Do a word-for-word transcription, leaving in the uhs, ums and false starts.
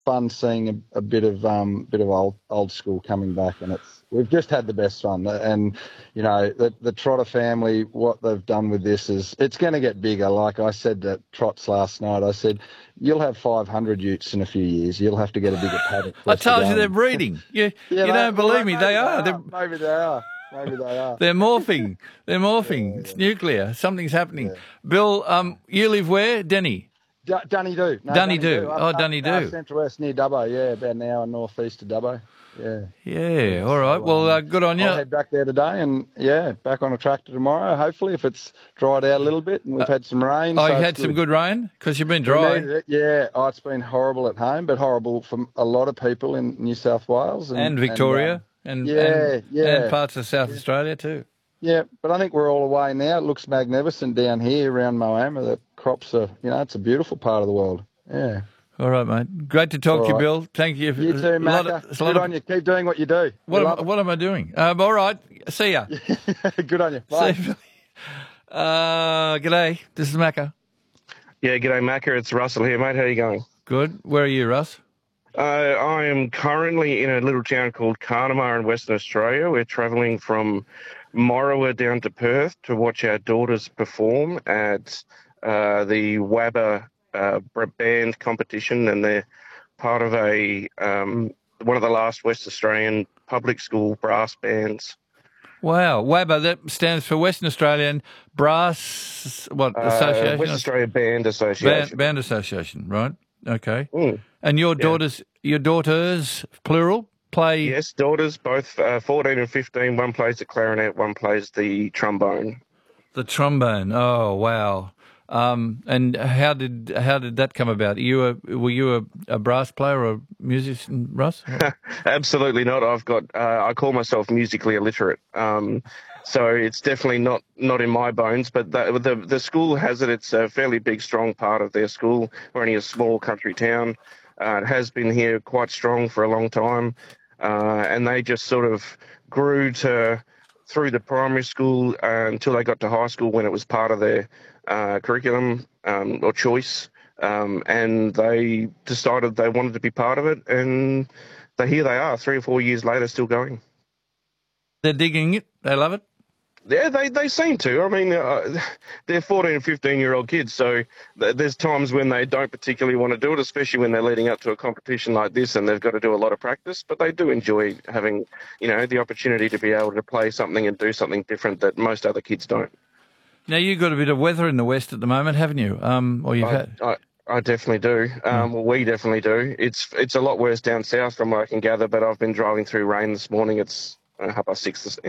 fun seeing a, a bit of um bit of old old school coming back, and it's we've just had the best fun. And you know the the Trotter family, what they've done with this is it's going to get bigger. Like I said at Trots last night, I said you'll have five hundred utes in a few years. You'll have to get a bigger paddock for I us to told go you they're in. breeding. You, Yeah, you they, don't well, believe me. maybe They they are. are. They're, Maybe they are. Maybe they are. they're morphing. They're morphing. Yeah, It's yeah, nuclear. Something's happening. yeah. Bill, um, you live where? Denny? D- Dunny Do. No, Dunny Dunny Do. Do. Up, Oh, up Dunny uh, Do. Central West near Dubbo. Yeah, about an hour northeast of Dubbo. Yeah. Yeah, Yeah. all right. So Well, uh, um, good on I'll you. head back there today, and yeah, back on a tractor tomorrow. Hopefully, if it's dried out a little bit, and we've had some rain. Oh, so you it's had some good rain? Because you've been We dry. needed it. Yeah. Oh, it's been horrible at home, but horrible for a lot of people in New South Wales and, And Victoria. And, um, and, yeah, and, yeah, and parts of South yeah. Australia too. Yeah, but I think we're all away now. It looks magnificent down here around Moama. The crops are, you know, it's a beautiful part of the world. Yeah. All right, mate. Great to talk All to you, right. Bill. Thank you. You too, Macca. Good on you. Keep doing what you do. What We am, love it. what am I doing? Um, all right. See ya. Good on you. Bye. See you. Uh, g'day. This is Macca. Yeah, g'day, Macca. It's Russell here, mate. How you going? Good. Where are you, Russ? Uh, I am currently in a little town called Carnamah in Western Australia. We're travelling from Morawa down to Perth to watch our daughters perform at uh, the WABA uh, band competition, and they're part of a um, one of the last West Australian public school brass bands. Wow. WABA, that stands for Western Australian Brass, what, Uh, Association? West Australia Band Association. Band, Band Association, right? Okay. Mm. And your Yeah. daughters, your daughters, plural, play... Yes, daughters, both uh, fourteen and fifteen. One plays the clarinet, one plays the trombone. The trombone. Oh, wow. Um, and how did how did that come about? You a, were you a, a brass player or a musician, Russ? Absolutely not. I've got. Uh, I call myself musically illiterate. Um, so it's definitely not, not in my bones. But the, the the school has it. It's a fairly big, strong part of their school. We're only a small country town. Uh, it has been here quite strong for a long time, uh, and they just sort of grew to through the primary school uh, until they got to high school when it was part of their uh, curriculum um, or choice, um, and they decided they wanted to be part of it, and they, here they are, three or four years later, still going. They're digging it. They love it. Yeah, they, they seem to. I mean, uh, they're fourteen and fifteen-year-old kids, so th- there's times when they don't particularly want to do it, especially when they're leading up to a competition like this and they've got to do a lot of practice, but they do enjoy having, you know, the opportunity to be able to play something and do something different that most other kids don't. Now, you've got a bit of weather in the west at the moment, haven't you? Um, or you've I, had... I, I definitely do. Um, well, we definitely do. It's it's a lot worse down south from what I can gather, but I've been driving through rain this morning. It's uh, half past six